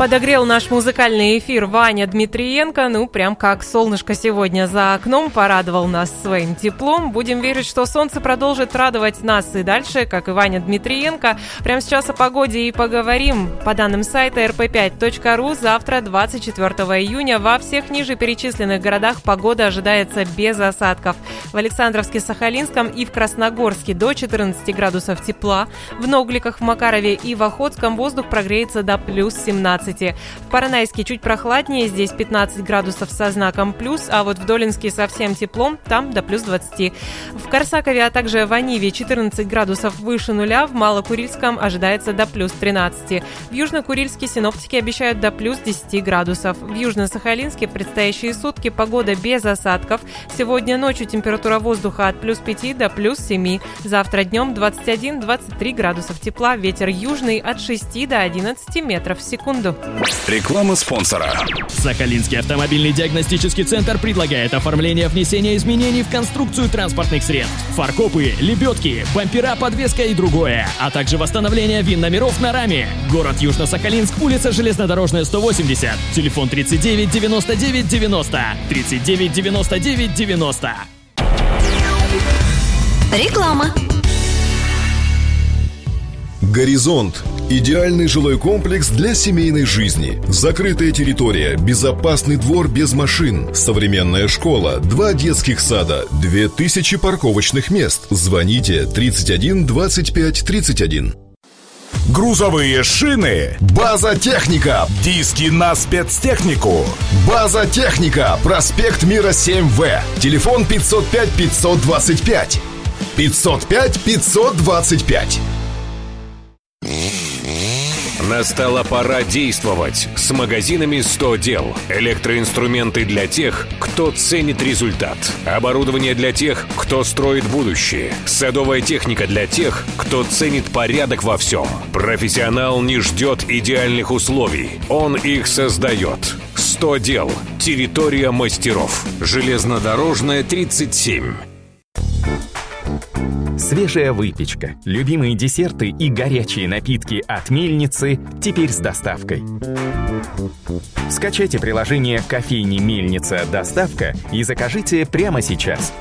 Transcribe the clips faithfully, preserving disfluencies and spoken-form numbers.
Подогрел наш музыкальный эфир Ваня Дмитриенко. Ну, прям как солнышко сегодня за окном, порадовал нас своим теплом. Будем верить, что солнце продолжит радовать нас и дальше, как и Ваня Дмитриенко. Прямо сейчас о погоде и поговорим. По данным сайта эр пэ пять точка ру, завтра, двадцать четвёртого июня, во всех ниже перечисленных городах погода ожидается без осадков. В Александровске-Сахалинском и в Красногорске до четырнадцати градусов тепла. В Ногликах, в Макарове и в Охотском воздух прогреется до плюс семнадцати. В Поронайске чуть прохладнее, здесь пятнадцать градусов со знаком плюс, а вот в Долинске совсем тепло, там до плюс двадцати. В Корсакове, а также в Аниве четырнадцать градусов выше нуля, в Малокурильском ожидается до плюс тринадцати. В Южно-Курильске синоптики обещают до плюс десяти градусов. В Южно-Сахалинске предстоящие сутки погода без осадков. Сегодня ночью температура воздуха от плюс пяти до плюс семи. Завтра днем двадцать один - двадцать три градусов тепла, ветер южный от шести до одиннадцати метров в секунду. Реклама спонсора. Сахалинский автомобильный диагностический центр предлагает оформление внесения изменений в конструкцию транспортных средств. Фаркопы, лебедки, бампера, подвеска и другое. А также восстановление ВИН номеров на раме. Город Южно-Сахалинск, улица Железнодорожная, сто восемьдесят. Телефон тридцать девять девяносто девять девяносто. тридцать девять девяносто девять девяносто. Реклама. «Горизонт» – идеальный жилой комплекс для семейной жизни. Закрытая территория, безопасный двор без машин, современная школа, два детских сада, две тысячи парковочных мест. Звоните тридцать один двадцать пять тридцать один. Грузовые шины. «База Техника». Диски на спецтехнику. «База Техника», проспект Мира семь вэ. Телефон пятьсот пять пятьсот двадцать пять. пятьсот пять пятьсот двадцать пять. Настала пора действовать с магазинами сто дел. Электроинструменты для тех, кто ценит результат. Оборудование для тех, кто строит будущее. Садовая техника для тех, кто ценит порядок во всем. Профессионал не ждет идеальных условий. Он их создает. сто дел. Территория мастеров. Железнодорожная, тридцать семь. Свежая выпечка, любимые десерты и горячие напитки от Мельницы теперь с доставкой. Скачайте приложение кофейни «Мельница. Доставка» и закажите прямо сейчас.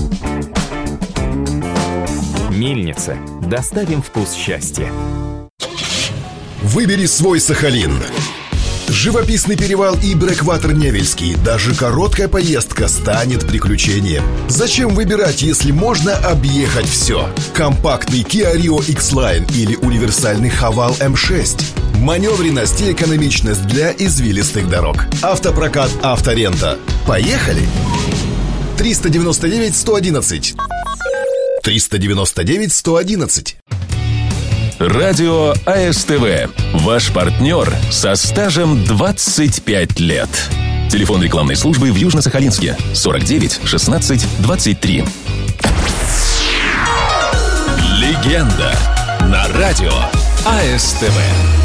Мельница. Доставим вкус счастья. Выбери свой Сахалин. Живописный перевал и Брэкватер Невельский. Даже короткая поездка станет приключением. Зачем выбирать, если можно объехать все? Компактный Kia Rio X-Line или универсальный Haval эм шесть. Маневренность и экономичность для извилистых дорог. Автопрокат «Авторента». Поехали! триста девяносто девять сто одиннадцать. триста девяносто девять сто одиннадцать. Радио а эс тэ вэ. Ваш партнер со стажем двадцать пять лет. Телефон рекламной службы в Южно-Сахалинске сорок девять шестнадцать двадцать три. Легенда на радио а эс тэ вэ.